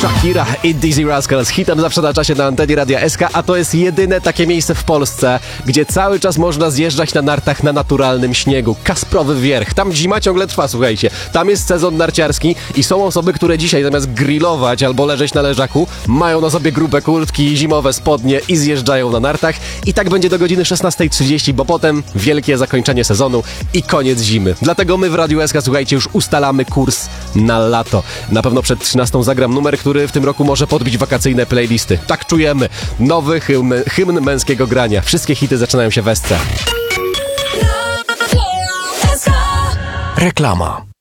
Shakira i Dizzy Rascal z hitem zawsze na czasie na antenie Radia SK, a to jest jedyne takie miejsce w Polsce, gdzie cały czas można zjeżdżać na nartach na naturalnym śniegu. Kasprowy Wierch. Tam zima ciągle trwa, słuchajcie. Tam jest sezon narciarski i są osoby, które dzisiaj zamiast grillować albo leżeć na leżaku, mają na sobie grube kurtki, zimowe spodnie i zjeżdżają na nartach. I tak będzie do godziny 16:30, bo potem wielkie zakończenie sezonu i koniec zimy. Dlatego my w Radiu SK, słuchajcie, już ustalamy kurs na lato. Na pewno przed 13 zagram numer, który w tym roku może podbić wakacyjne playlisty. Tak czujemy. Nowy hymn męskiego grania. Wszystkie hity zaczynają się w SC. Reklama.